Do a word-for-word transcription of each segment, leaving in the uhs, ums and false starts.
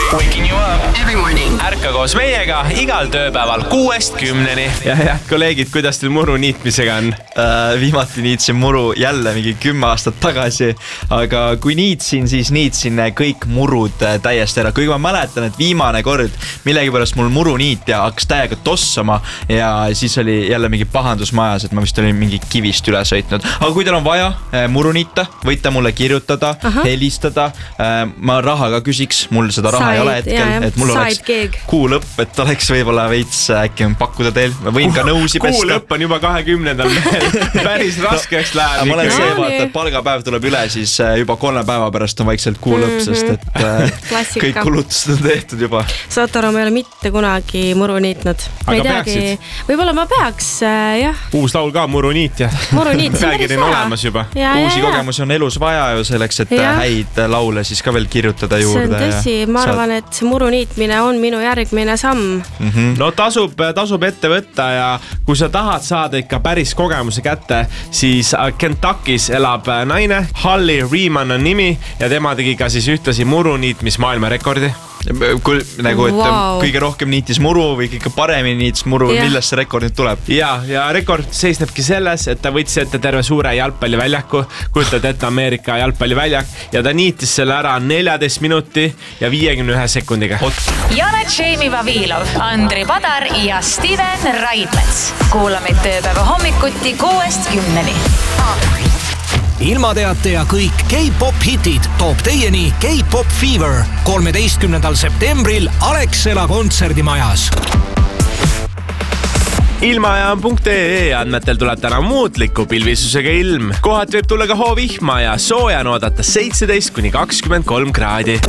Waking you up every morning. Ärka koos meiega igal tööpäeval kuuest kümneni. Ja head kolleegid, kuidas teil muru niitmisega on? Äh, viimati niitsin muru jälle mingi kümme aastat tagasi, aga kui niitsin, siis niitsin kõik murud täiesti ära. Kuigi ma mäletan, et viimane kord millegipärast mul muru niitja hakkas täiega tossama ja siis oli jälle mingi pahandus majas, et ma vist olin mingi kivist üle sõitnud. Aga kui teil on vaja muru niita, võite mulle kirjutada, Aha. helistada. Ma raha ka küsiks, mul seda raha Said, ei ole hetkel, jah, et mul oleks kuu lõpp, et oleks võib-olla veits äkki pakkuda teil. Ma võin ka nõusi pesta. Kuu lõpp on juba kahekümnendal päris raskeks läheb. Ma olen see vaata, et palgapäev tuleb üle, siis juba kolme päeva pärast on vaikselt kuu lõpp, sest et kõik kulutused on tehtud juba. Saataru, ma ei ole mitte kunagi muru niitnud. Ma ei teagi, võib-olla ma peaks, jah. Uus laul ka, muru niitja. Muru niit, see on päris vaja. Juba. Ja, Uusi ja, kogemusi on elus vaja ju selleks, et ja. häid laule siis ka veel kirjutada juurde. See on tõsi, ma arvan, et see muru niitmine on minu järgmine samm. Mm-hmm. No tasub, tasub ette võtta ja kui sa tahad saada ikka päris kogemuse kätte, siis Kentuckys elab naine, Holly Riemann on nimi ja tema tegi ka siis ühtlasi muru niitmis maailmarekordi. Kui, nagu, et wow. kõige rohkem niitis muru või kõige paremini niitis muru, yeah. millest see rekord nüüd tuleb? Ja, ja rekord seisnebki selles, et ta võttis ette terve suure jalgpalliväljaku, kujutad ette Ameerika jalgpalliväljak ja ta niitis selle ära neljateist minuti ja viiekümne ühe sekundiga. Janet Jamie Vavilov, Andri Padar ja Steven Raidmets. Kuulamid tööpäeva hommikuti kuuest kümneni. Ilmateate ja kõik K-pop hitid toob teieni K-pop Fever kolmeteistkümnendal septembril Alexela kontserdimajas. Ilmajaam.ee andmetel tuleb täna muutliku pilvisusega ilm. Kohad võib tulla ka hoovihma ja sooja on oodata seitseteist kuni kakskümmend kolm kraadi.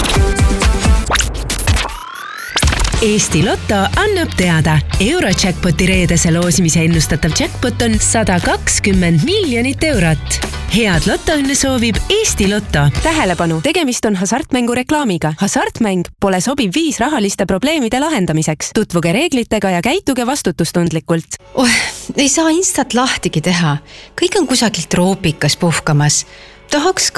Eesti Lotto annab teada. Eurojackpoti reedese loosimise ennustatav jackpot on sada kakskümmend miljonit eurot. Head lotoõnne soovib Eesti Lotto. Tähelepanu, tegemist on hasartmängu reklaamiga. Hasartmäng pole sobib viis rahaliste probleemide lahendamiseks. Tutvuge reeglitega ja käituge vastutustundlikult. Oh, ei saa instat lahtigi teha. Kõik on kusagil troopikas puhkamas. Tahaks